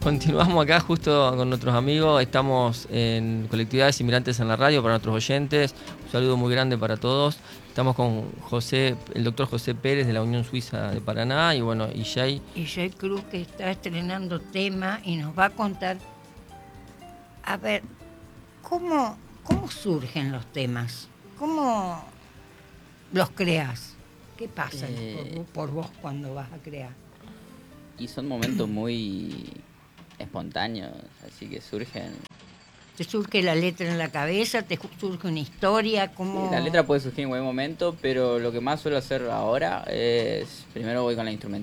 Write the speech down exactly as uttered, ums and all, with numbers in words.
Continuamos acá justo con nuestros amigos. Estamos en Colectividades Inmigrantes en la Radio para nuestros oyentes. Un saludo muy grande para todos. Estamos con José, el doctor José Pérez de la Unión Suiza de Paraná y bueno, y Jay. Y Jay Cruz, que está estrenando tema y nos va a contar, a ver, ¿cómo, cómo surgen los temas? ¿Cómo los creas? ¿Qué pasa Eh, por, por vos cuando vas a crear? Y son momentos muy espontáneos, así que surgen... ¿Te surge la letra en la cabeza? ¿Te surge una historia? ¿Cómo? Sí, la letra puede surgir en buen momento, pero lo que más suelo hacer ahora es, primero voy con la instrumentación.